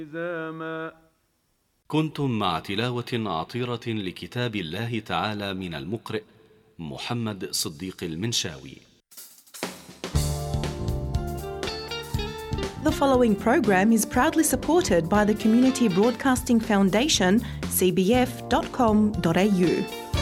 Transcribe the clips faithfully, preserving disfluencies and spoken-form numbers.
كنتم مع تلاوة عطيرة لكتاب الله تعالى من المقرئ محمد صديق المنشاوي. The following program is proudly supported by the Community Broadcasting Foundation, c b f dot com dot a u.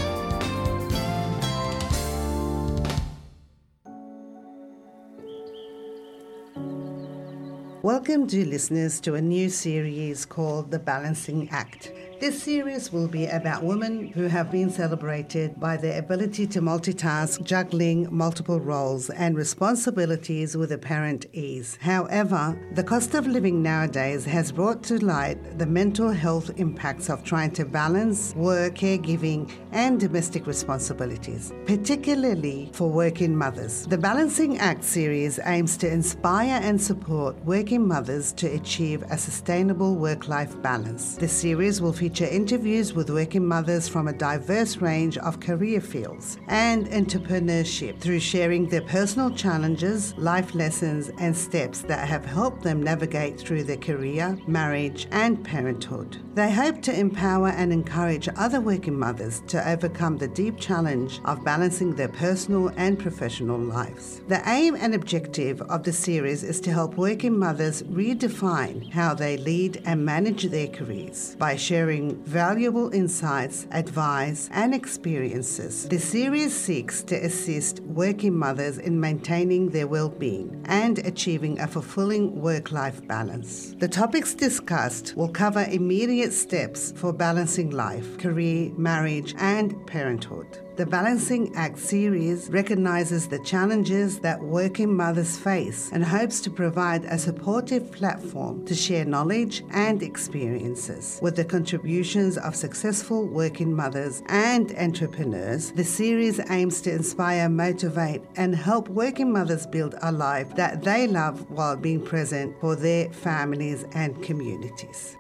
Welcome, dear listeners, to a new series called The Balancing Act. This series will be about women who have been celebrated by their ability to multitask, juggling multiple roles and responsibilities with apparent ease. However, the cost of living nowadays has brought to light the mental health impacts of trying to balance work, caregiving, and domestic responsibilities, particularly for working mothers. The Balancing Act series aims to inspire and support working mothers to achieve a sustainable work-life balance. The series will feature interviews with working mothers from a diverse range of career fields and entrepreneurship through sharing their personal challenges, life lessons, and steps that have helped them navigate through their career, marriage, and parenthood. They hope to empower and encourage other working mothers to overcome the deep challenge of balancing their personal and professional lives. The aim and objective of the series is to help working mothers redefine how they lead and manage their careers by sharing valuable insights, advice, and experiences. The series seeks to assist working mothers in maintaining their well-being and achieving a fulfilling work-life balance. The topics discussed will cover immediate steps for balancing life, career, marriage, and parenthood. The Balancing Act series recognises the challenges that working mothers face and hopes to provide a supportive platform to share knowledge and experiences. With the contributions of successful working mothers and entrepreneurs, the series aims to inspire, motivate, and help working mothers build a life that they love while being present for their families and communities.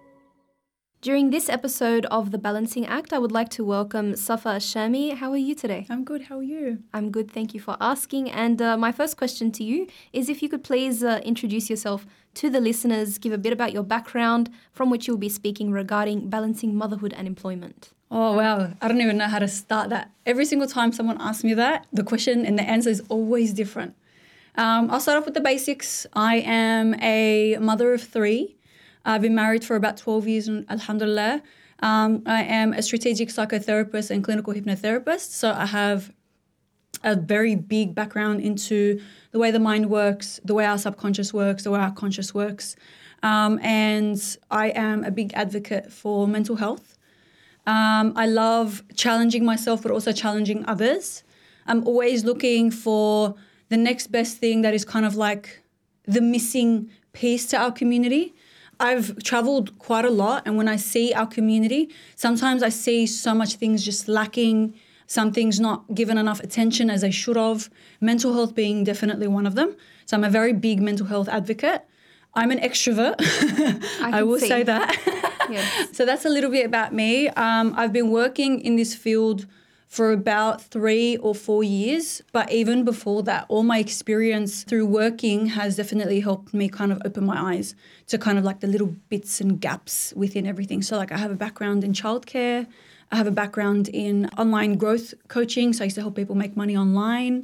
During this episode of The Balancing Act, I would like to welcome Safa Ashami. How are you today? I'm good. How are you? I'm good. Thank you for asking. And uh, my first question to you is if you could please uh, introduce yourself to the listeners, give a bit about your background from which you'll be speaking regarding balancing motherhood and employment. Oh, wow. I don't even know how to start that. Every single time someone asks me that, the question and the answer is always different. Um, I'll start off with the basics. I am a mother of three. I've been married for about twelve years, alhamdulillah. Um, I am a strategic psychotherapist and clinical hypnotherapist, so I have a very big background into the way the mind works, the way our subconscious works, the way our conscious works. Um, and I am a big advocate for mental health. Um, I love challenging myself, but also challenging others. I'm always looking for the next best thing that is kind of like the missing piece to our community. I've travelled quite a lot, and when I see our community, sometimes I see so much things just lacking, some things not given enough attention as they should have, mental health being definitely one of them. So I'm a very big mental health advocate. I'm an extrovert. I, I will see. say that. Yes. So that's a little bit about me. Um, I've been working in this field for about three or four years. But even before that, all my experience through working has definitely helped me kind of open my eyes to kind of like the little bits and gaps within everything. So like I have a background in childcare. I have a background in online growth coaching. So I used to help people make money online.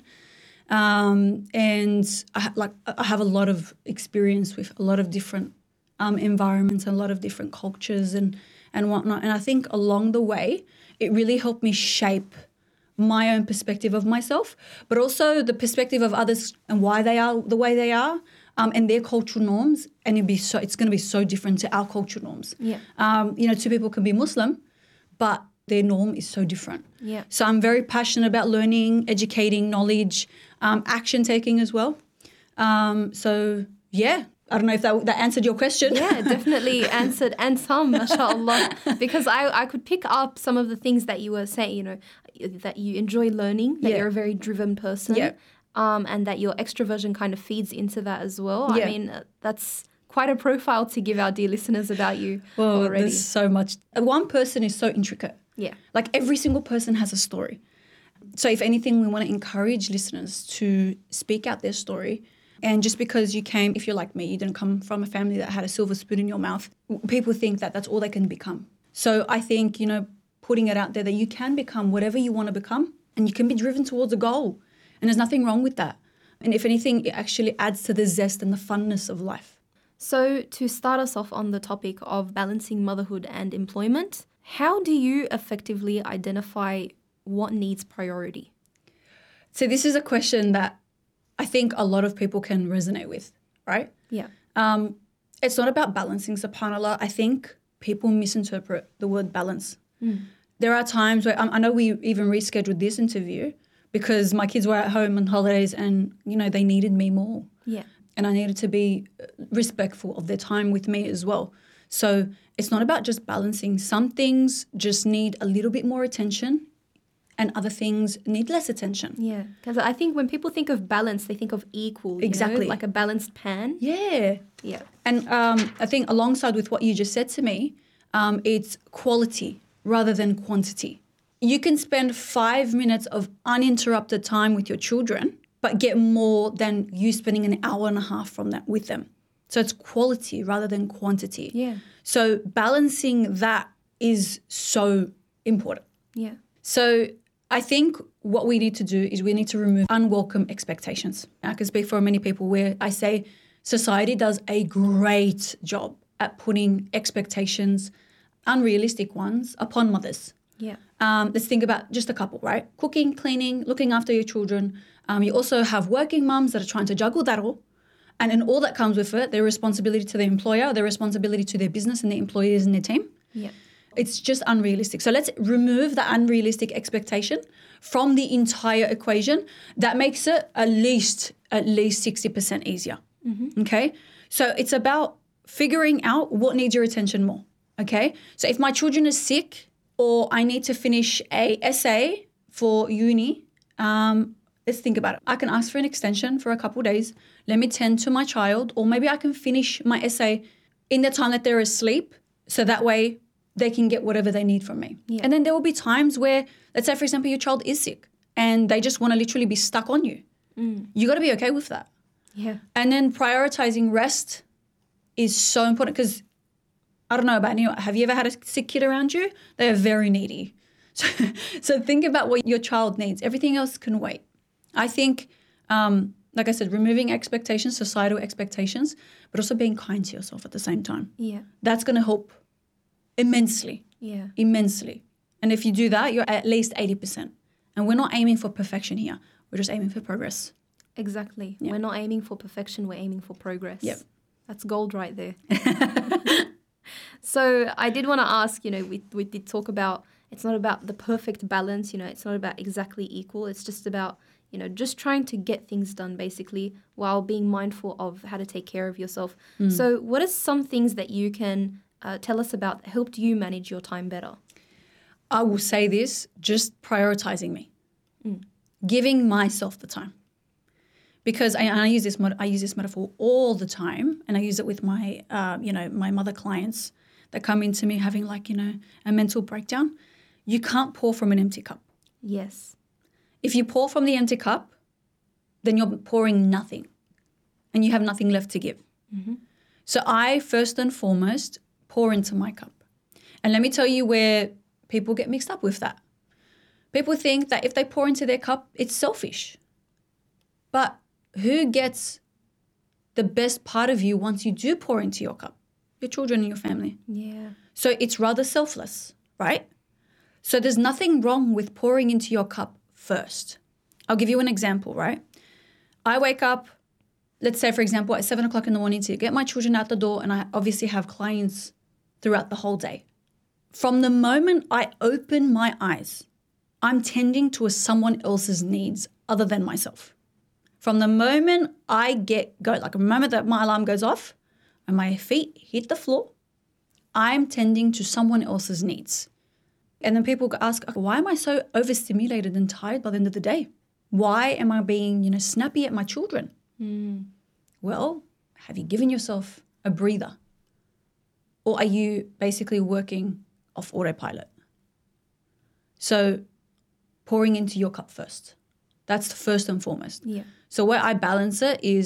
Um, and I, ha- like I have a lot of experience with a lot of different um, environments and a lot of different cultures and, and whatnot. And I think along the way, it really helped me shape my own perspective of myself, but also the perspective of others and why they are the way they are, um, and their cultural norms. And it'd be so it's going to be so different to our cultural norms. Yeah. Um, you know, two people can be Muslim, but their norm is so different. Yeah. So I'm very passionate about learning, educating, knowledge, um, action taking as well. Um, so yeah. I don't know if that, that answered your question. Yeah, definitely answered, and some, mashallah, because I, I could pick up some of the things that you were saying, you know, that you enjoy learning, that yeah. you're a very driven person, yeah. um, and that your extroversion kind of feeds into that as well. Yeah. I mean, that's quite a profile to give our dear listeners about you well, already. There's so much. One person is so intricate. Yeah. Like every single person has a story. So if anything, we want to encourage listeners to speak out their story. And just because you came, if you're like me, you didn't come from a family that had a silver spoon in your mouth, people think that that's all they can become. So I think, you know, putting it out there that you can become whatever you want to become and you can be driven towards a goal. And there's nothing wrong with that. And if anything, it actually adds to the zest and the funness of life. So to start us off on the topic of balancing motherhood and employment, how do you effectively identify what needs priority? So this is a question that I think a lot of people can resonate with, right? Yeah. Um, it's not about balancing, subhanAllah. I think people misinterpret the word balance. Mm. There are times where um, I know we even rescheduled this interview because my kids were at home on holidays and, you know, they needed me more. Yeah. And I needed to be respectful of their time with me as well. So it's not about just balancing. Some things just need a little bit more attention and other things need less attention. Yeah, because I think when people think of balance, they think of equal. You Exactly. know, like a balanced pan. Yeah. Yeah. And um, I think alongside with what you just said to me, um, it's quality rather than quantity. You can spend five minutes of uninterrupted time with your children, but get more than you spending an hour and a half from that with them. So it's quality rather than quantity. Yeah. So balancing that is so important. Yeah. So I think what we need to do is we need to remove unwelcome expectations. I can speak for many people where I say society does a great job at putting expectations, unrealistic ones, upon mothers. Yeah. Um, let's think about just a couple, right? Cooking, cleaning, looking after your children. Um, you also have working mums that are trying to juggle that all. And in all that comes with it, their responsibility to their employer, their responsibility to their business and their employees and their team. Yeah. It's just unrealistic. So let's remove the unrealistic expectation from the entire equation. That makes it at least, at least sixty percent easier. Mm-hmm. Okay? So it's about figuring out what needs your attention more. Okay? So if my children are sick or I need to finish a essay for uni, um, let's think about it. I can ask for an extension for a couple of days. Let me tend to my child, or maybe I can finish my essay in the time that they're asleep, so that way they can get whatever they need from me. Yeah. And then there will be times where, let's say, for example, your child is sick and they just want to literally be stuck on you. Mm. You got to be okay with that. Yeah. And then prioritizing rest is so important because I don't know about you. Have you ever had a sick kid around you? They are very needy. So, so think about what your child needs. Everything else can wait. I think, um, like I said, removing expectations, societal expectations, but also being kind to yourself at the same time. Yeah. That's going to help immensely. Yeah. Immensely. And if you do that, you're at least eighty percent. And we're not aiming for perfection here. We're just aiming for progress. Exactly. Yeah. We're not aiming for perfection. We're aiming for progress. Yep. That's gold right there. So I did want to ask, you know, we, we did talk about, it's not about the perfect balance, you know, it's not about exactly equal. It's just about, you know, just trying to get things done basically while being mindful of how to take care of yourself. Mm. So what are some things that you can uh, tell us about that helped you manage your time better? I will say this, just prioritizing me, mm. giving myself the time. Because I, I use this I use this metaphor all the time, and I use it with my, uh, you know, my mother clients that come into me having like, you know, a mental breakdown. You can't pour from an empty cup. Yes. If you pour from the empty cup, then you're pouring nothing, and you have nothing left to give. Mm-hmm. So I first and foremost pour into my cup, and let me tell you where people get mixed up with that. People think that if they pour into their cup, it's selfish, but who gets the best part of you once you do pour into your cup? Your children and your family. Yeah. So it's rather selfless, right? So there's nothing wrong with pouring into your cup first. I'll give you an example, right? I wake up, let's say, for example, at seven o'clock in the morning to get my children out the door, and I obviously have clients throughout the whole day. From the moment I open my eyes, I'm tending to someone else's needs other than myself. From the moment I get go, like the moment that my alarm goes off and my feet hit the floor, I'm tending to someone else's needs. And then people ask, why am I so overstimulated and tired by the end of the day? Why am I being, you know, snappy at my children? Mm. Well, have you given yourself a breather? Or are you basically working off autopilot? So pouring into your cup first. That's first and foremost. Yeah. So where I balance it is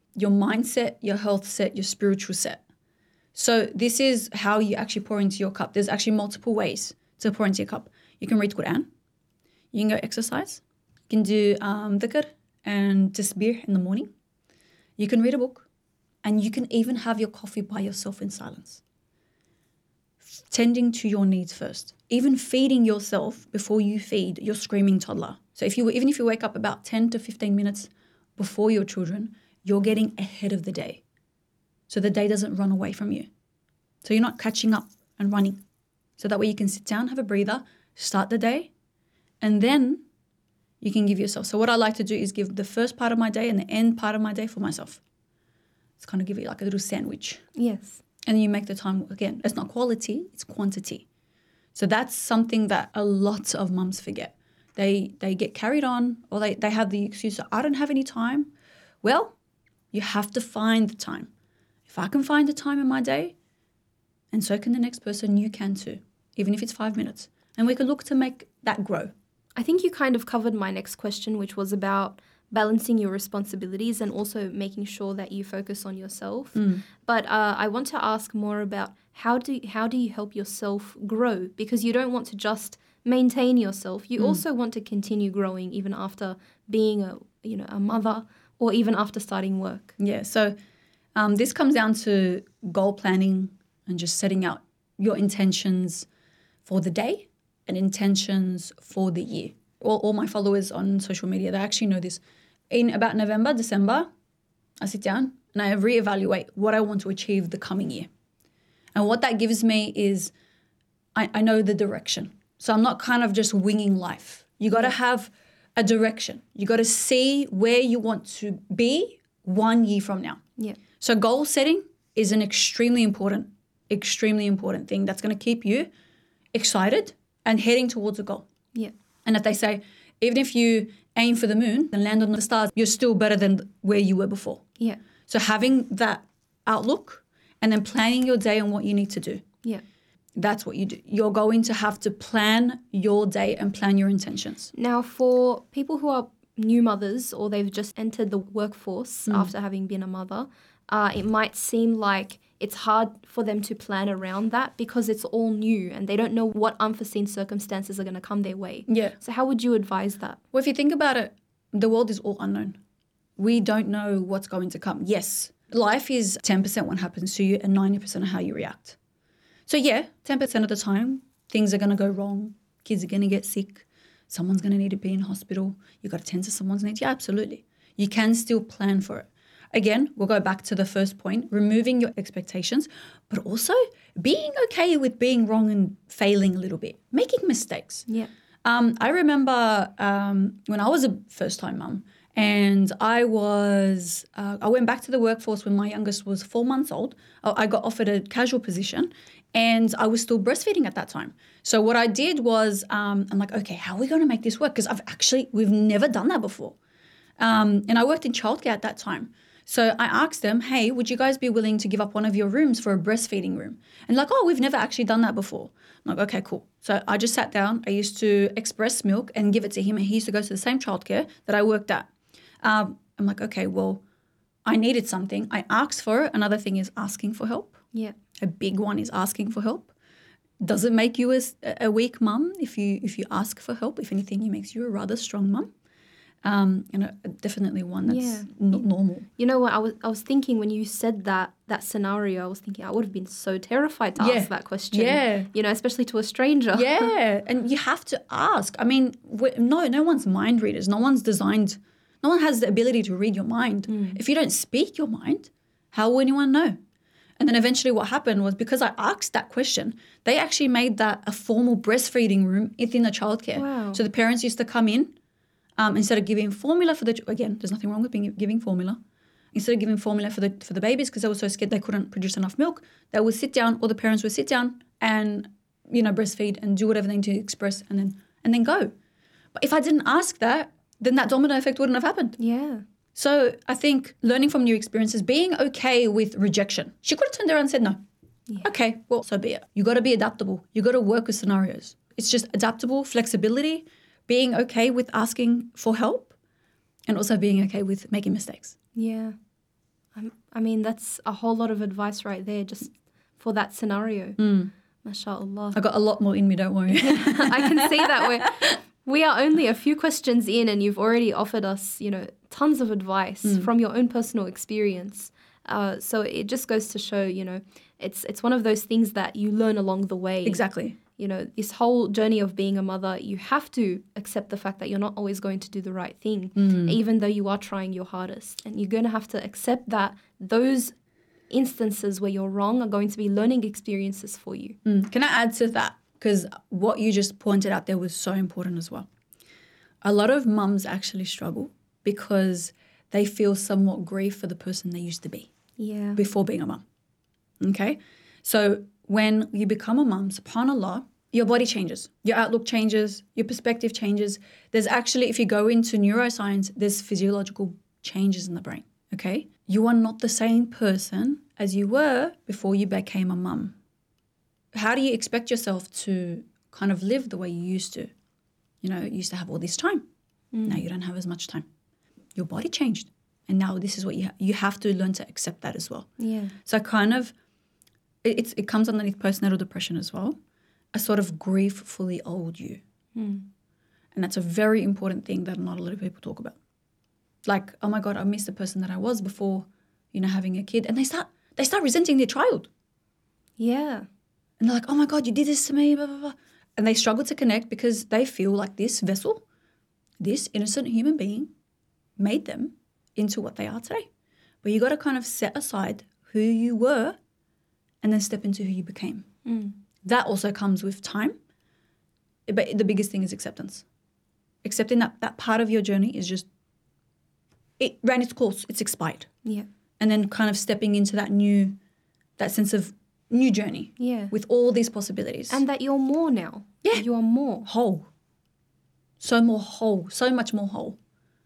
your mindset, your health set, your spiritual set. So this is how you actually pour into your cup. There's actually multiple ways to pour into your cup. You can read Quran. You can go exercise. You can do um, dhikr and tasbih in the morning. You can read a book. And you can even have your coffee by yourself in silence. Tending to your needs first. Even feeding yourself before you feed your screaming toddler. So if you even if you wake up about ten to fifteen minutes before your children, you're getting ahead of the day. So the day doesn't run away from you. So you're not catching up and running. So that way you can sit down, have a breather, start the day, and then you can give yourself. So what I like to do is give the first part of my day and the end part of my day for myself. It's kind of give you like a little sandwich. Yes. And then you make the time, again, it's not quality, it's quantity. So that's something that a lot of mums forget. They they get carried on, or they, they have the excuse, I don't have any time. Well, you have to find the time. If I can find the time in my day, and so can the next person, you can too, even if it's five minutes. And we can look to make that grow. I think you kind of covered my next question, which was about balancing your responsibilities and also making sure that you focus on yourself. Mm. But uh, I want to ask more about how do how do you help yourself grow? Because you don't want to just maintain yourself. You Mm. also want to continue growing even after being a you know a mother or even after starting work. Yeah, so um, this comes down to goal planning and just setting out your intentions for the day and intentions for the year. All, all my followers on social media, they actually know this. In about November, December, I sit down and I reevaluate what I want to achieve the coming year. And what that gives me is I, I know the direction. So I'm not kind of just winging life. You got to have a direction. You got to see where you want to be one year from now. Yeah. So goal setting is an extremely important, extremely important thing that's going to keep you excited and heading towards a goal. Yeah. And if they say, even if you aim for the moon and land on the stars, you're still better than where you were before. Yeah. So having that outlook and then planning your day and what you need to do. Yeah. That's what you do. You're going to have to plan your day and plan your intentions. Now, for people who are new mothers or they've just entered the workforce Mm. after having been a mother, uh, it might seem like it's hard for them to plan around that because it's all new and they don't know what unforeseen circumstances are going to come their way. Yeah. So how would you advise that? Well, if you think about it, the world is all unknown. We don't know what's going to come. Yes, life is ten percent what happens to you and ninety percent of how you react. So yeah, ten percent of the time, things are going to go wrong. Kids are going to get sick. Someone's going to need to be in hospital. You've got to tend to someone's needs. Yeah, absolutely. You can still plan for it. Again, we'll go back to the first point, removing your expectations, but also being okay with being wrong and failing a little bit, making mistakes. Yeah. Um, I remember um, when I was a first-time mum and I was, uh, I went back to the workforce when my youngest was four months old. I I got offered a casual position and I was still breastfeeding at that time. So what I did was, um, I'm like, okay, how are we going to make this work? Because I've actually, we've never done that before. Um, and I worked in childcare at that time. So I asked them, hey, would you guys be willing to give up one of your rooms for a breastfeeding room? And like, oh, we've never actually done that before. I'm like, okay, cool. So I just sat down. I used to express milk and give it to him. And he used to go to the same childcare that I worked at. Um, I'm like, okay, well, I needed something. I asked for it. Another thing is asking for help. Yeah. A big one is asking for help. Does it make you a, a weak mum if you if you ask for help? If anything, it makes you a rather strong mum. Um, and a, definitely one that's Yeah. not normal. You know what? I was I was thinking when you said that that scenario, I was thinking I would have been so terrified to Yeah. ask that question. Yeah. You know, especially to a stranger. Yeah, and you have to ask. I mean, we- no, no one's mind readers. No one's designed. No one has the ability to read your mind. If you don't speak your mind, how will anyone know? And then eventually, what happened was because I asked that question, they actually made that a formal breastfeeding room within the childcare. Wow. So the parents used to come in. Um, instead of giving formula for the again, there's nothing wrong with being, giving formula. Instead of giving formula for the for the babies because they were so scared they couldn't produce enough milk, they would sit down, or the parents would sit down and you know breastfeed and do whatever they need to express, and then and then go. But if I didn't ask that, then that domino effect wouldn't have happened. Yeah. So I think learning from new experiences, being okay with rejection. She could have turned around and said no. Yeah. Okay, well, so be it. You got to be adaptable. You got to work with scenarios. It's just adaptable, flexibility. Being okay with asking for help and also being okay with making mistakes. Yeah. Um, I mean, that's a whole lot of advice right there just for that scenario. Mm. MashaAllah. I got a lot more in me, don't worry. I can see that we're, we are only a few questions in and you've already offered us, you know, tons of advice Mm. from your own personal experience. Uh, so it just goes to show, you know, it's it's one of those things that you learn along the way. Exactly. You know, this whole journey of being a mother, you have to accept the fact that you're not always going to do the right thing, Mm. even though you are trying your hardest. And you're going to have to accept that those instances where you're wrong are going to be learning experiences for you. Mm. Can I add to that? Because what you just pointed out there was so important as well. A lot of mums actually struggle because they feel somewhat grief for the person they used to be Yeah. before being a mum. Okay? So when you become a mum, subhanAllah, your body changes, your outlook changes, your perspective changes. There's actually, if you go into neuroscience, there's physiological changes in the brain, okay? You are not the same person as you were before you became a mum. How do you expect yourself to kind of live the way you used to? You know, you used to have all this time. Now you don't have as much time. Your body changed. And now this is what you ha- you have to learn to accept that as well. Yeah. So kind of, it, it's, it comes underneath postnatal depression as well, a sort of grief for the old you. Mm. And that's a very important thing that not a lot of people talk about. Like, oh my God, I miss the person that I was before, you know, having a kid. And they start they start resenting their child. Yeah. And they're like, oh my God, you did this to me, blah, blah, blah. And they struggle to connect because they feel like this vessel, this innocent human being made them into what they are today. But you got to kind of set aside who you were and then step into who you became. Mm. That also comes with time. But the biggest thing is acceptance. Accepting that that part of your journey is just, it ran its course, it's expired. Yeah. And then kind of stepping into that new, that sense of new journey Yeah. with all these possibilities. And that you're more now. Yeah. You are more. whole. So more whole, so much more whole.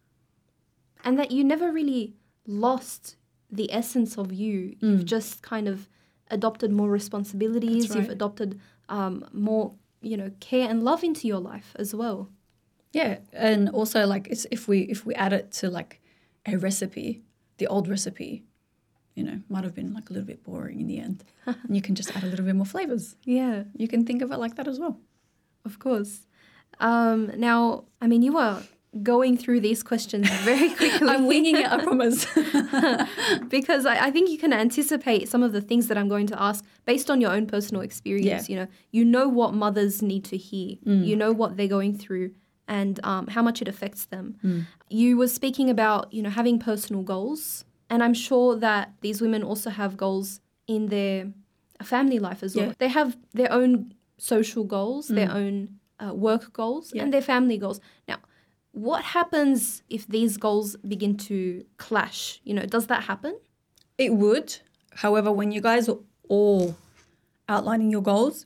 And that you never really lost the essence of you. You've just kind of adopted more responsibilities. That's You've right. adopted um, more, you know, care and love into your life as well. Yeah, and also like it's if we if we add it to like a recipe, the old recipe, you know, might have been like a little bit boring in the end. And you can just add a little bit more flavors. Yeah, You can think of it like that as well. of course. Um, now, I mean, you are going through these questions very quickly. I'm winging it, I promise. Because I, I think you can anticipate some of the things that I'm going to ask based on your own personal experience. Yeah. You know, you know what mothers need to hear. You know what they're going through and um, how much it affects them. You were speaking about, you know, having personal goals. And I'm sure that these women also have goals in their family life as well. Yeah. They have their own social goals, their own uh, work goals, Yeah. and their family goals. Now, what happens if these goals begin to clash? You know, does that happen? It would. However, when you guys are all outlining your goals,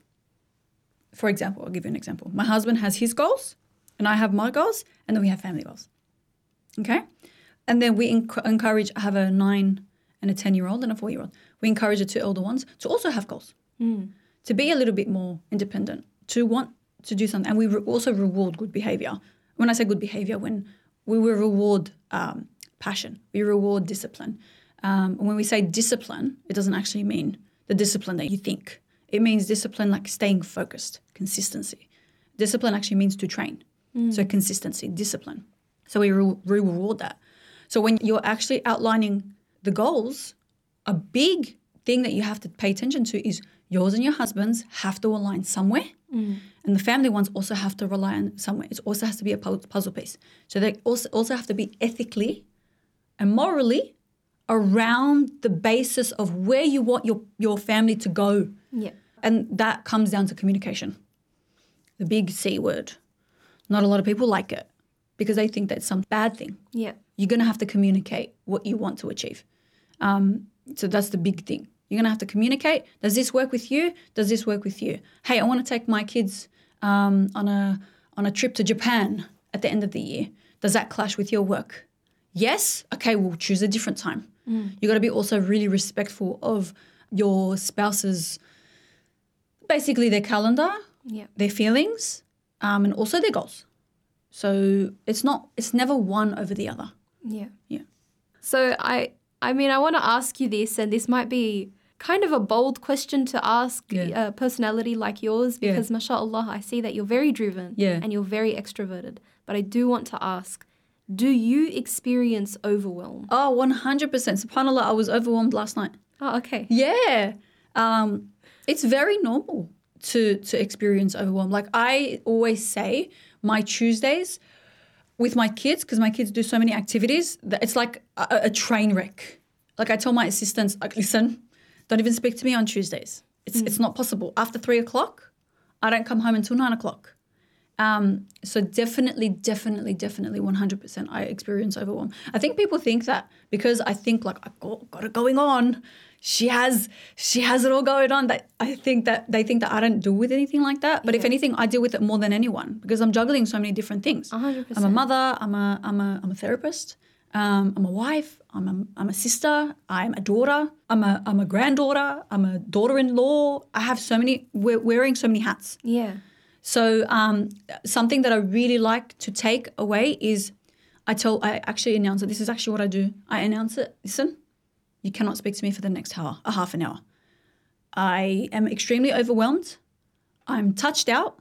for example, I'll give you an example. My husband has his goals and I have my goals, and then we have family goals. Okay? And then we enc- encourage, I have a nine and a ten-year-old and a four-year-old. We encourage the two older ones to also have goals, to be a little bit more independent, to want to do something. And we re- also reward good behavior. When I say good behavior, when we will reward um, passion, we reward discipline. Um, when we say discipline, it doesn't actually mean the discipline that you think. It means discipline like staying focused, consistency. Discipline actually means to train. So consistency, discipline. So we re- reward that. So when you're actually outlining the goals, a big thing that you have to pay attention to is yours and your husband's have to align somewhere. And the family ones also have to rely on somewhere. It also has to be a pu- puzzle piece. So they also, also have to be ethically and morally around the basis of where you want your, your family to go. Yeah. And that comes down to communication, the big C word. Not a lot of people like it because they think that's some bad thing. Yeah. You're going to have to communicate what you want to achieve. Um, so that's the big thing. You're going to have to communicate. Does this work with you? Does this work with you? Hey, I want to take my kids um, on a on a trip to Japan at the end of the year. Does that clash with your work? Yes? Okay, we'll choose a different time. Mm. You got to be also really respectful of your spouse's, basically their calendar, Yeah. their feelings, um, and also their goals. So it's not, it's never one over the other. Yeah. Yeah. So I I mean, I want to ask you this, and this might be kind of a bold question to ask Yeah. a personality like yours Yeah. because, mashallah, I see that you're very driven Yeah. and you're very extroverted. But I do want to ask, do you experience overwhelm? Oh, one hundred percent. SubhanAllah, I was overwhelmed last night. Oh, okay. Yeah. Um, it's very normal to to experience overwhelm. Like I always say, my Tuesdays with my kids, because my kids do so many activities, that it's like a, a train wreck. Like I tell my assistants, like, listen, don't even speak to me on Tuesdays. It's it's not possible. After three o'clock, I don't come home until nine o'clock. Um, so definitely, definitely, definitely one hundred percent I experience overwhelm. I think people think that because I think like I've got, got it going on, she has she has it all going on, that I think that they think that I don't deal with anything like that. But if Yeah. anything, I deal with it more than anyone because I'm juggling so many different things. one hundred I'm a percent. mother, I'm a I'm a I'm a therapist, um, I'm a wife, I'm a I'm a sister, I'm a daughter, I'm a I'm a granddaughter, I'm a daughter-in-law. I have so many we're wearing so many hats. Yeah. So um, something that I really like to take away is I tell, I actually announce it. This is actually what I do. I announce it. Listen, you cannot speak to me for the next hour, a half an hour. I am extremely overwhelmed. I'm touched out.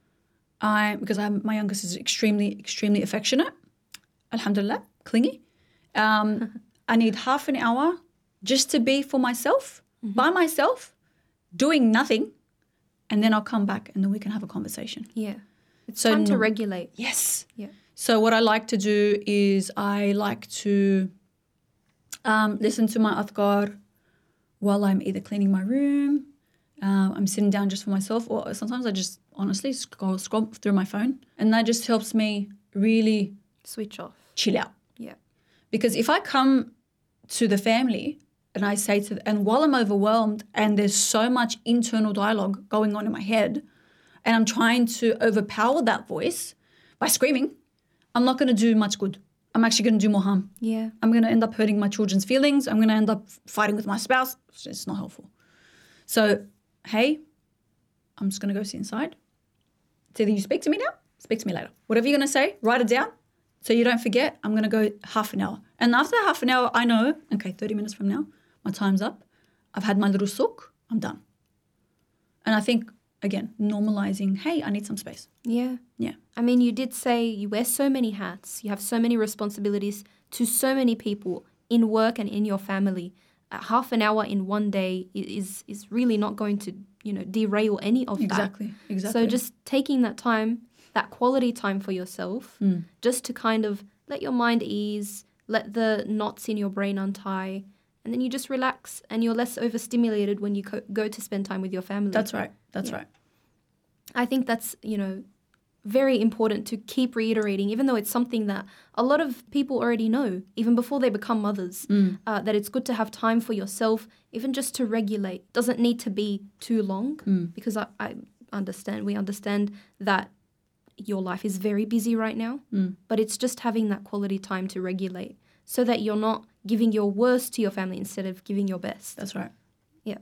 I because I'm, my youngest is extremely, extremely affectionate. Alhamdulillah, clingy. Um, I need half an hour just to be for myself, by myself, doing nothing. And then I'll come back and then we can have a conversation. Yeah. It's So time to no- regulate. Yes. Yeah. So what I like to do is I like to um, listen to my adhkar while I'm either cleaning my room, um, I'm sitting down just for myself, or sometimes I just honestly scroll, scroll through my phone, and that just helps me really Switch off. chill out. Yeah. Because if I come to the family and I say to, and while I'm overwhelmed and there's so much internal dialogue going on in my head, and I'm trying to overpower that voice by screaming, I'm not going to do much good. I'm actually going to do more harm. Yeah. I'm going to end up hurting my children's feelings. I'm going to end up fighting with my spouse. It's not helpful. So, hey, I'm just going to go sit inside. It's either you speak to me now, speak to me later. Whatever you're going to say, write it down so you don't forget. I'm going to go half an hour. And after half an hour, I know, okay, thirty minutes from now, my time's up. I've had my little sook. I'm done. And I think, again, normalizing, hey, I need some space. Yeah. Yeah. I mean, you did say you wear so many hats, you have so many responsibilities to so many people in work and in your family. Uh, half an hour in one day i- is is really not going to, you know, derail any of that. Exactly. Exactly. So just taking that time, that quality time for yourself, Mm. just to kind of let your mind ease, let the knots in your brain untie, and then you just relax and you're less overstimulated when you co- go to spend time with your family. That's right. That's Yeah. right. I think that's, you know, very important to keep reiterating, even though it's something that a lot of people already know, even before they become mothers, Mm. uh, that it's good to have time for yourself, even just to regulate. Doesn't need to be too long, Mm. because I, I understand, we understand that your life is very busy right now, Mm. but it's just having that quality time to regulate so that you're not giving your worst to your family instead of giving your best. That's right. Yeah.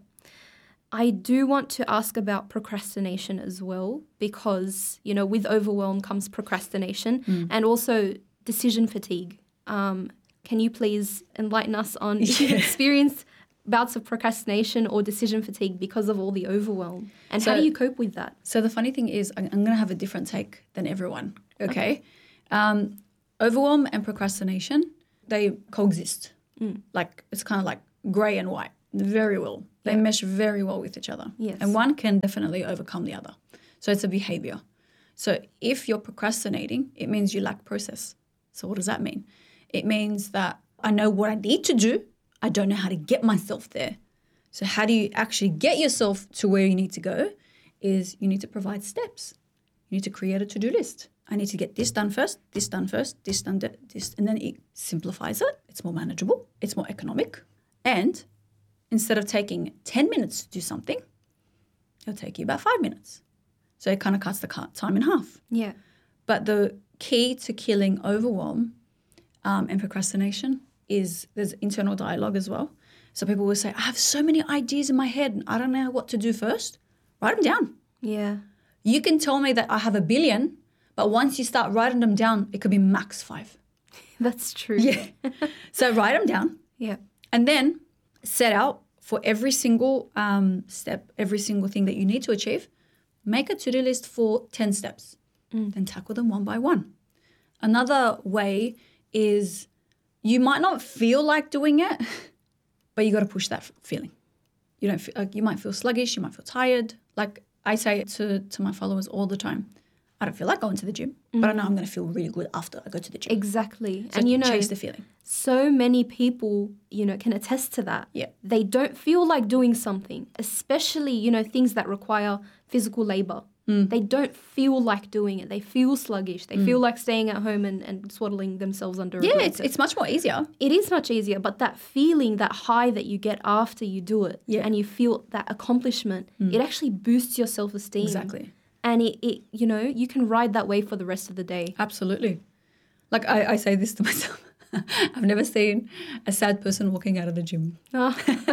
I do want to ask about procrastination as well, because, you know, with overwhelm comes procrastination and also decision fatigue. Um, can you please enlighten us on if you've experienced bouts of procrastination or decision fatigue because of all the overwhelm? And how So- do you cope with that? So the funny thing is, I'm, I'm going to have a different take than everyone. Okay, Um, overwhelm and procrastination, they coexist. Like it's kind of like grey and white, very well. They Yeah. mesh very well with each other. Yes. And one can definitely overcome the other. So it's a behavior. So if you're procrastinating, it means you lack process. So what does that mean? It means that I know what I need to do. I don't know how to get myself there. So how do you actually get yourself to where you need to go? Is you need to provide steps. You need to create a to-do list. I need to get this done first, this done first, this done, th- this, and then it simplifies it. It's more manageable. It's more economic. And instead of taking ten minutes to do something, it'll take you about five minutes. So it kind of cuts the ca- time in half. Yeah. But the key to killing overwhelm um, and procrastination is there's internal dialogue as well. So people will say, I have so many ideas in my head and I don't know what to do first. Write them down. Yeah. You can tell me that I have a billion, but once you start writing them down, it could be max five. That's true. Yeah. So write them down Yeah. And then set out for every single um, step, every single thing that you need to achieve. Make a to-do list for ten steps. Mm. Then tackle them one by one. Another way is you might not feel like doing it, but you got to push that feeling. You don't feel, like you might feel sluggish, you might feel tired. Like I say to, to my followers all the time, I don't feel like going to the gym, mm. but I know I'm going to feel really good after I go to the gym. Exactly. So and you know, chase the feeling. So many people, you know, can attest to that. Yeah. They don't feel like doing something, especially, you know, things that require physical labor. Mm. They don't feel like doing it. They feel sluggish. They mm. feel like staying at home and, and swaddling themselves under yeah, a blanket. it's it's much more easier. It is much easier, but that feeling, that high that you get after you do it, yeah. and you feel that accomplishment, mm. it actually boosts your self-esteem. Exactly. And it, it, you know, you can ride that wave for the rest of the day. Absolutely. Like I, I say this to myself. I've never seen a sad person walking out of the gym. Oh.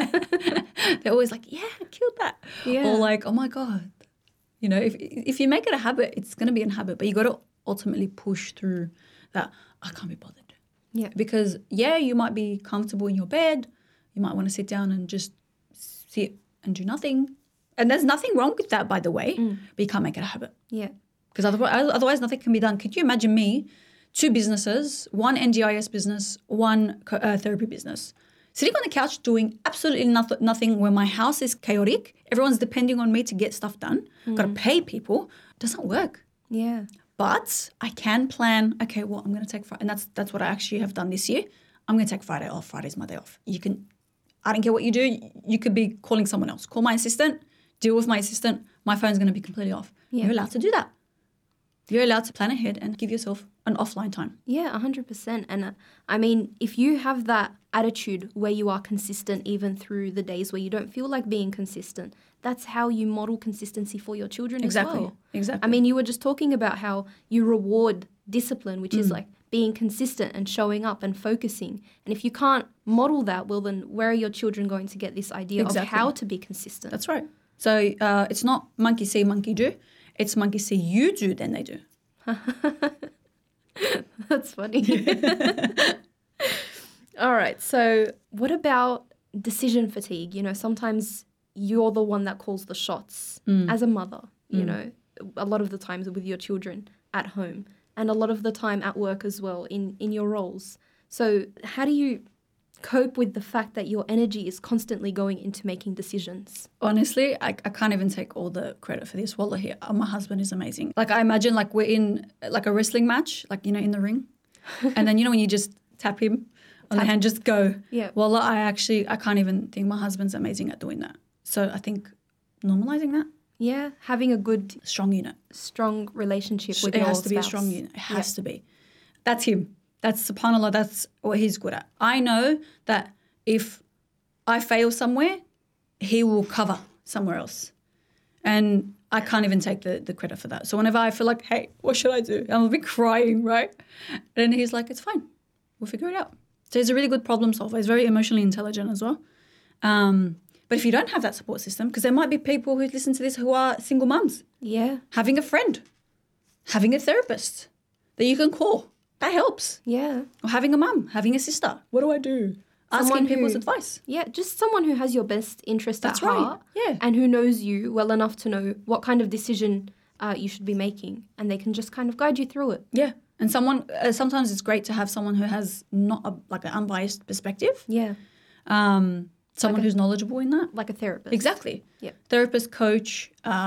They're always like, yeah, I killed that. Yeah. Or like, oh my God. You know, if if you make it a habit, it's going to be a habit. But you got to ultimately push through that, I can't be bothered. Yeah. Because, yeah, you might be comfortable in your bed. You might want to sit down and just sit and do nothing. And there's nothing wrong with that, by the way, mm. but you can't make it a habit. Yeah. Because otherwise, otherwise nothing can be done. Could you imagine me, two businesses, one N D I S business, one uh, therapy business, sitting on the couch doing absolutely noth- nothing when my house is chaotic, everyone's depending on me to get stuff done, mm. got to pay people, doesn't work. Yeah. But I can plan, okay, well, I'm going to take Friday, and that's that's what I actually have done this year. I'm going to take Friday off. Friday's my day off. You can, I don't care what you do. You could be calling someone else. Call my assistant. Deal with my assistant, my phone's going to be completely off. Yeah. You're allowed to do that. You're allowed to plan ahead and give yourself an offline time. Yeah, one hundred percent. And uh, I mean, if you have that attitude where you are consistent even through the days where you don't feel like being consistent, that's how you model consistency for your children exactly. as well. Exactly. I mean, you were just talking about how you reward discipline, which mm. is like being consistent and showing up and focusing. And if you can't model that, well, then where are your children going to get this idea exactly. of how to be consistent? That's right. So uh, it's not monkey see, monkey do. It's monkey see you do, then they do. That's funny. All right. So what about decision fatigue? You know, sometimes you're the one that calls the shots mm. as a mother, you mm. know, a lot of the times with your children at home and a lot of the time at work as well in, in your roles. So how do you cope with the fact that your energy is constantly going into making decisions? Honestly, I, I can't even take all the credit for this. Wallahi, uh, my husband is amazing. Like I imagine like we're in like a wrestling match, like, you know, in the ring. And then, you know, when you just tap him on tap. the hand, just go. Yeah. Wallah, I actually, I can't even think my husband's amazing at doing that. So I think normalizing that. Yeah, having a good strong unit. Strong relationship with it your has to spouse. be a strong unit. It has yeah. to be. That's him. That's subhanAllah, that's what he's good at. I know that if I fail somewhere, he will cover somewhere else. And I can't even take the, the credit for that. So whenever I feel like, hey, what should I do? I'm a bit crying, right? And he's like, it's fine. We'll figure it out. So he's a really good problem solver. He's very emotionally intelligent as well. Um, but if you don't have that support system, because there might be people who listen to this who are single mums. Yeah. Having a friend, having a therapist that you can call. That helps. Yeah. Or having a mum, having a sister. What do I do? Someone Asking people's who, advice. Yeah, just someone who has your best interest That's at right. heart. Yeah. And who knows you well enough to know what kind of decision uh, you should be making. And they can just kind of guide you through it. Yeah. And someone, uh, sometimes it's great to have someone who has not a, like an unbiased perspective. Yeah. Um, someone like a, who's knowledgeable in that. Like a therapist. Exactly. Yeah. Therapist, coach, uh,